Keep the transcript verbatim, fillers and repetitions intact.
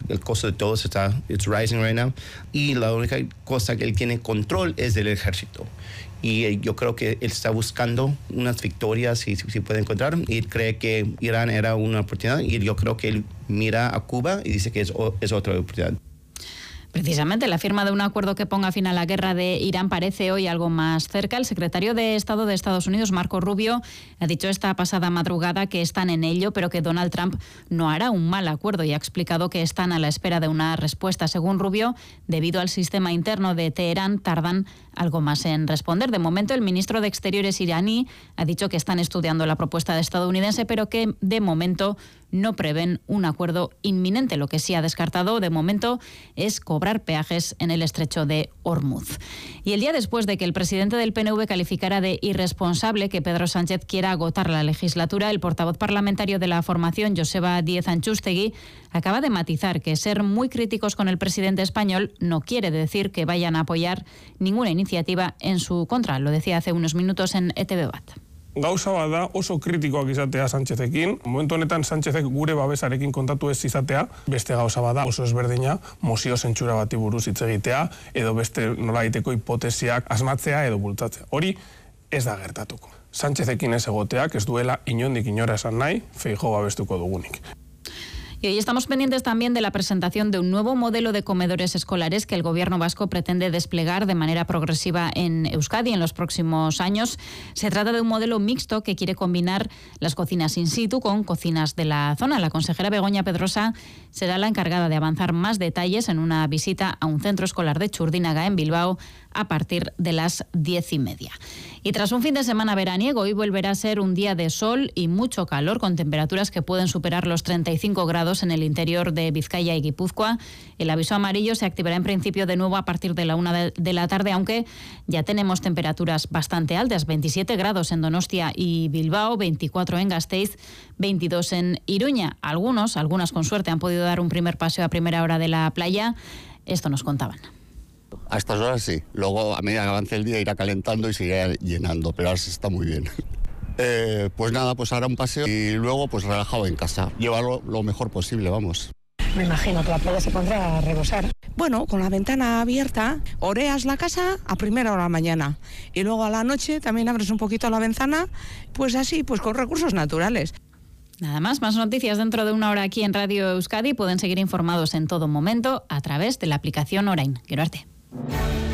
el costo de todo está, it's rising right now, y la única cosa que él tiene control es del ejército. Y yo creo que él está buscando unas victorias, si, si puede encontrar, y cree que Irán era una oportunidad, y yo creo que él mira a Cuba y dice que es, es otra oportunidad. Precisamente la firma de un acuerdo que ponga fin a la guerra de Irán parece hoy algo más cerca. El secretario de Estado de Estados Unidos, Marco Rubio, ha dicho esta pasada madrugada que están en ello, pero que Donald Trump no hará un mal acuerdo, y ha explicado que están a la espera de una respuesta. Según Rubio, debido al sistema interno de Teherán, tardan algo más en responder. De momento, el ministro de Exteriores iraní ha dicho que están estudiando la propuesta estadounidense, pero que de momento no prevén un acuerdo inminente. Lo que sí ha descartado de momento es cobrar peajes en el estrecho de Hormuz. Y el día después de que el presidente del P N V calificara de irresponsable que Pedro Sánchez quiera agotar la legislatura, el portavoz parlamentario de la formación, Joseba Díez Antxustegi, acaba de matizar que ser muy críticos con el presidente español no quiere decir que vayan a apoyar ninguna iniciativa en su contra. Lo decía hace unos minutos en E T V Bat. Gauza bat da oso kritikoak izatea Sánchezekin. Momentu honetan Sánchezek gure babesarekin kontatu ez izatea. Beste gauza bat da oso ezberdina mozio zentsura bati buruz hitz egitea edo beste nolabaiteko hipotesiak asmatzea edo bultzatzea. Hori ez da gertatuko. Sánchezekin ez egoteak ez duela inondik inora esan nahi Feijóo babestuko dugunik. Y hoy estamos pendientes también de la presentación de un nuevo modelo de comedores escolares que el Gobierno vasco pretende desplegar de manera progresiva en Euskadi en los próximos años. Se trata de un modelo mixto que quiere combinar las cocinas in situ con cocinas de la zona. La consejera Begoña Pedrosa será la encargada de avanzar más detalles en una visita a un centro escolar de Txurdinaga, en Bilbao, a partir de las diez y media. Y tras un fin de semana veraniego, hoy volverá a ser un día de sol y mucho calor, con temperaturas que pueden superar los treinta y cinco grados en el interior de Vizcaya y Guipúzcoa. El aviso amarillo se activará en principio de nuevo a partir de la una de la tarde, aunque ya tenemos temperaturas bastante altas: veintisiete grados en Donostia y Bilbao, veinticuatro en Gasteiz, veintidós en Iruña. Algunos, algunas con suerte, han podido dar un primer paseo a primera hora de la playa. Esto nos contaban. A estas horas sí, luego a medida que avance el día irá calentando y se irá llenando, pero ahora se está muy bien. Eh, pues nada, pues ahora un paseo y luego pues relajado en casa, llevarlo lo mejor posible, vamos. Me imagino que la playa se pondrá a rebosar. Bueno, con la ventana abierta, oreas la casa a primera hora de la mañana y luego a la noche también abres un poquito la ventana, pues así, pues con recursos naturales. Nada más, más noticias dentro de una hora aquí en Radio Euskadi. Pueden seguir informados en todo momento a través de la aplicación Orain. Gero arte.